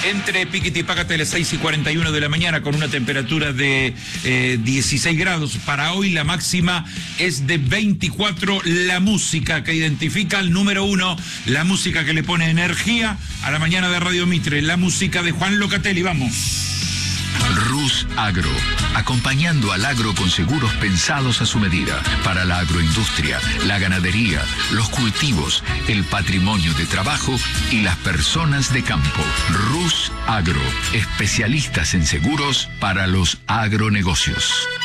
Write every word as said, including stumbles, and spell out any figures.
Entre Piquete y Págate a las seis y cuarenta y uno de la mañana con una temperatura de eh, dieciséis grados. Para hoy la máxima es de veinticuatro. La música que identifica al número uno, la música que le pone energía a la mañana de Radio Mitre, la música de Juan Locatelli. Vamos. Rus Agro, acompañando al agro con seguros pensados a su medida, para la agroindustria, la ganadería, los cultivos, el patrimonio de trabajo y las personas de campo. Rus Agro, especialistas en seguros para los agronegocios.